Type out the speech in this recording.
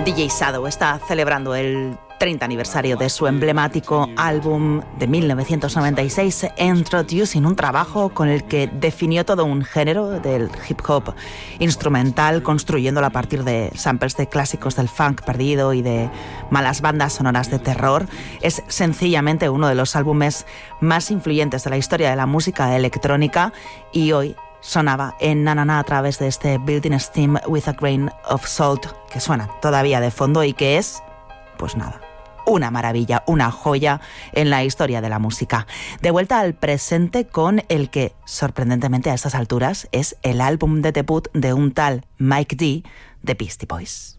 DJ Shadow está celebrando el 30 aniversario de su emblemático álbum de 1996, Introducing, un trabajo con el que definió todo un género del hip hop instrumental, construyéndolo a partir de samples de clásicos del funk perdido y de malas bandas sonoras de terror. Es sencillamente uno de los álbumes más influyentes de la historia de la música electrónica y hoy sonaba en Na Na Na a través de este Building Steam with a Grain of Salt, que suena todavía de fondo y que es, pues nada, una maravilla, una joya en la historia de la música. De vuelta al presente con el que, sorprendentemente a estas alturas, es el álbum de debut de un tal Mike D de Beastie Boys.